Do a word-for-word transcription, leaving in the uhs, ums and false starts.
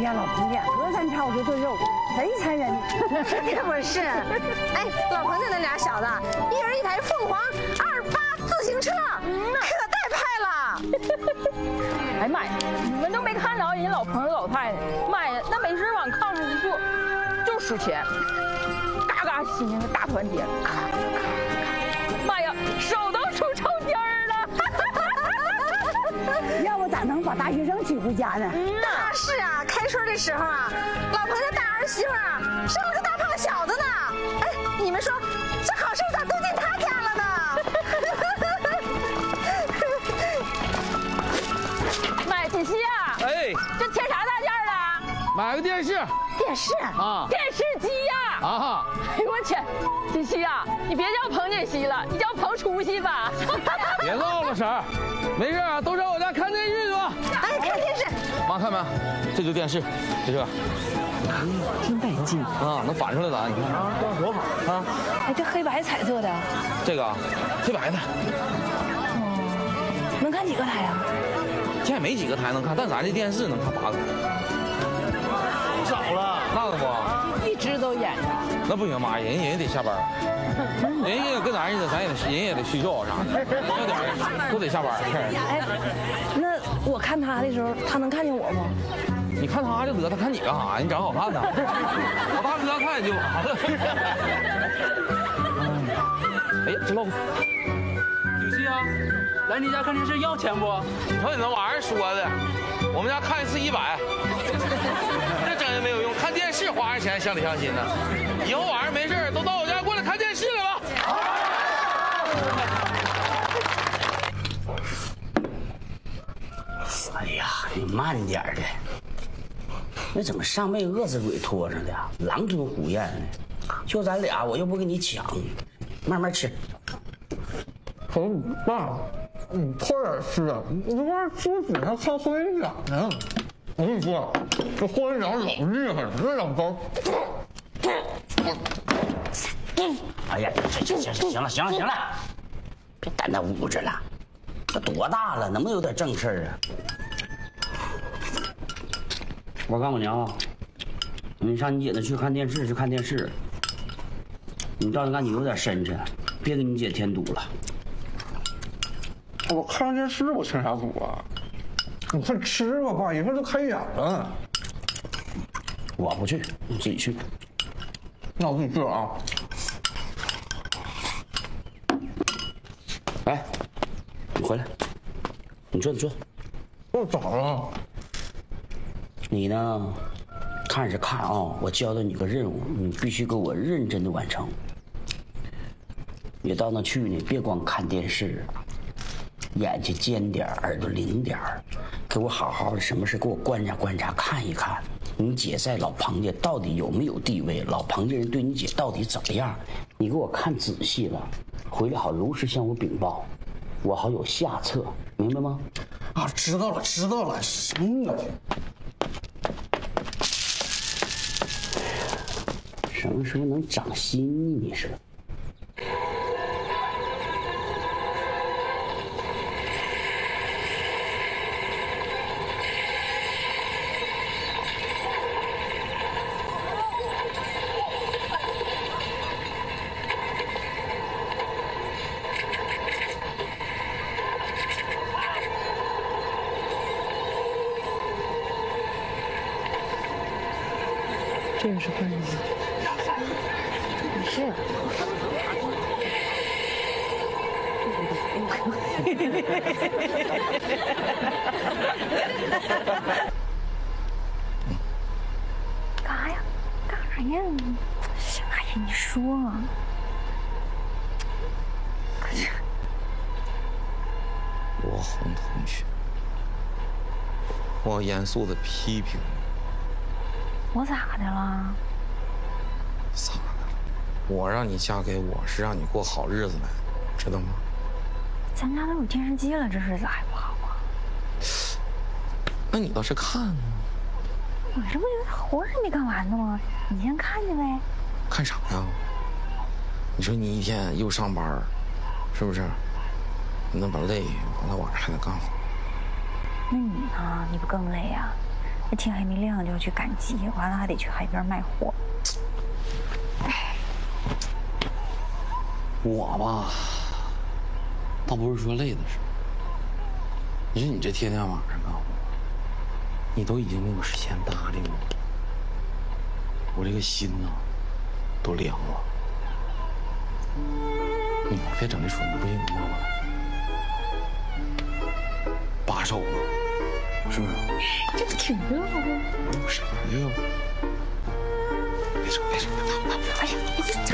家老彭家隔三差五就炖肉，贼残忍。 是不是？哎，老彭家那俩小子，一人一台凤凰二八自行车，可带派了。 哎妈呀，你们都没看着人家老彭老太太，妈呀，那没事往炕上一坐，就数钱，嘎嘎心那个大团结，咔咔咔，妈呀，手都出抽筋儿了。 要不咋能把大学生娶回家呢？ 那是啊，开春的时候啊，老彭家大儿媳妇啊生了个大胖小子呢。哎，你们说这好事咋都进他家了呢？ 妈呀，锦溪啊！ 哎， 这添啥大件了？ 买个电视。 电视啊， 电视机呀！ 啊！ 哎呦我天，锦溪啊，你别叫彭锦溪了，你叫彭出息吧。 别闹了，婶儿，没事啊，都上我家看电视去吧。 哎，看电视。 妈，看没？这就电视，就这个。 真带劲啊，能反出来咋？你看啊，多好啊！ 哎，这黑白彩色的。 这个黑白的。 哦，能看几个台啊？ 现在没几个台能看，但咱这电视能看八个。少了，那可不， 一直都演着。 那不行，妈，人人也得下班，人也跟咱似的，咱也得人也得睡觉啥的，要点都得下班。 哎，那我看他的时候，他能看见我吗？ 你看他就得，他看你干啥？你长好看呢，老大哥看就完了。哎呀，这老虎， 锦溪啊，来你家看电视要钱不？ 你瞅你那玩意儿说的，我们家看一次一百，这整也没有用。看电视花点钱，相得相心呢。以后晚上没事都到我家过来看电视来吧。 哎呀，你慢点的，那怎么上辈饿死鬼拖上的，狼吞虎咽的？就咱俩，我又不跟你抢，慢慢吃。 可是爸，你快点吃啊！你这玩意儿猪嘴上看霍元甲呢。我跟你说，这霍元甲老厉害了，这两招。 哎呀，行行行行了行了行了，别耽那捂着了。这多大了，能不能有点正事儿啊？我告诉你啊，你上你姐那去看电视，去看电视。你倒是赶紧有点深沉，别给你姐添堵了。 我看电视，我添啥堵啊？你快吃吧，爸，一会儿就开演了。 我不去，你自己去。 那我自己去啊。 哎，你回来，你坐，你坐。 我咋了？ 你呢？看是看啊，我交代你个任务，你必须给我认真的完成。你到那去呢，别光看电视，眼睛尖点，耳朵灵点，给我好好的，什么事给我观察观察，看一看你姐在老彭家到底有没有地位，老彭家人对你姐到底怎么样，你给我看仔细了，回来好如实向我禀报，我好有下策，明白吗？ 啊，知道了，知道了，行了。 什么时候能长心呢？你说？ 这个是换什么？是。 干啥呀？干啥呀？哎呀，你说啊。 我洪同学，我要严肃的批评你。 我咋的了？ 咋的了？我让你嫁给我是让你过好日子来的，知道吗？ 咱家都有电视机了，这日子还不好啊？ 那你倒是看啊！ 我这不活儿没干完呢吗？你先看去呗。 看啥呀？你说你一天又上班，是不是？你那么累，完了晚上还得干活。 那你呢？你不更累呀？ 这天还没亮就要去赶集，完了还得去海边卖货。哎， 我吧，倒不是说累的事。你说你这天天晚上干活，你都已经给我事先搭理我，我这个心呐、啊、都凉了。你别整这蠢的，不信你摸摸来，把手呢，是不是？ 这不挺热吗？ 有啥热？别扯别扯，别打打！ 哎呀，你这